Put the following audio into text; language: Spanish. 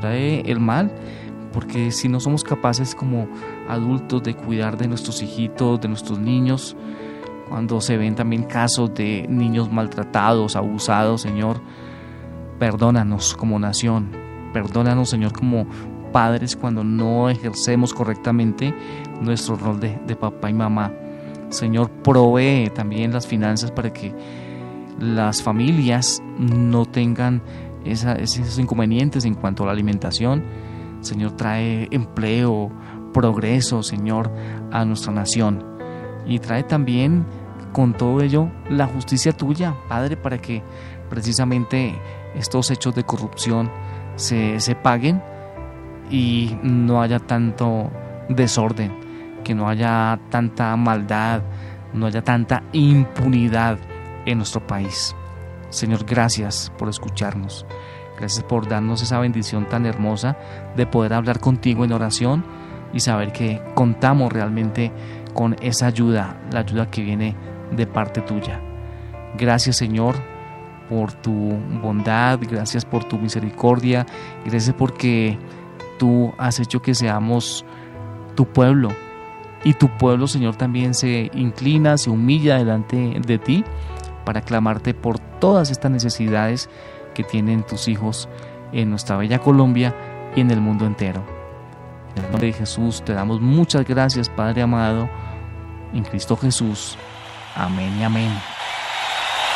trae el mal, porque si no somos capaces como adultos de cuidar de nuestros hijitos, de nuestros niños, cuando se ven también casos de niños maltratados, abusados, Señor, perdónanos como nación, perdónanos, Señor, como padres cuando no ejercemos correctamente nuestro rol de papá y mamá. Señor, provee también las finanzas para que las familias no tengan esos inconvenientes en cuanto a la alimentación. Señor, trae empleo, progreso, Señor, a nuestra nación. Y trae también con todo ello la justicia tuya, Padre, para que precisamente estos hechos de corrupción se paguen y no haya tanto desorden, que no haya tanta maldad, no haya tanta impunidad en nuestro país. Señor, gracias por escucharnos. Gracias por darnos esa bendición tan hermosa de poder hablar contigo en oración y saber que contamos realmente con esa ayuda, la ayuda que viene de parte tuya. Gracias, Señor, por tu bondad, gracias por tu misericordia, gracias porque tú has hecho que seamos tu pueblo, y tu pueblo, Señor, también se inclina, se humilla delante de ti para clamarte por todas estas necesidades que tienen tus hijos en nuestra bella Colombia y en el mundo entero. En el nombre de Jesús te damos muchas gracias, Padre amado, en Cristo Jesús. Amén y amén.